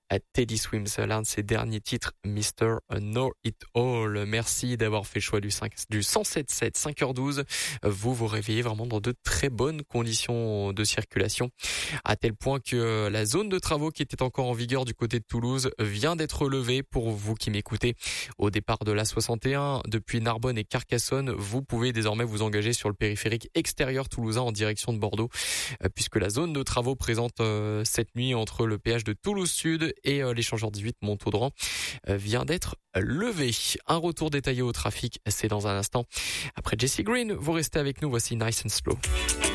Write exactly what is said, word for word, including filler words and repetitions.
à Teddy Swims, l'un de ses derniers titres, mister Know It All. Merci d'avoir fait le choix du, cinq, du cent sept sept, cinq heures douze. Vous vous réveillez vraiment dans de très bonnes conditions de circulation, à tel point que la zone de travaux qui était encore en vigueur du côté de Toulouse vient d'être levée. Pour vous qui m'écoutez au départ de l'A soixante et un depuis Narbonne et Carcassonne, vous pouvez désormais vous engager sur le périphérique extérieur toulousain en direction de Bordeaux, puisque la zone de travaux présente euh, cette nuit entre le péage de Toulouse Sud et euh, l'échangeur dix-huit Montaudran euh, vient d'être levé. Un retour détaillé au trafic, c'est dans un instant. Après Jessie Green, vous restez avec nous, voici Nice and Slow.